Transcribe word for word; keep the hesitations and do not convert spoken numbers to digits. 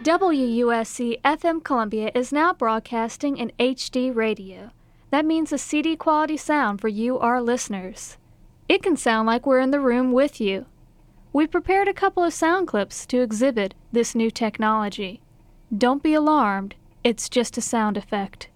W U S C F M Columbia is now broadcasting in H D radio. That means a C D quality sound for you, our listeners. It can sound like we're in the room with you. We prepared a couple of sound clips to exhibit this new technology. Don't be alarmed, it's just a sound effect.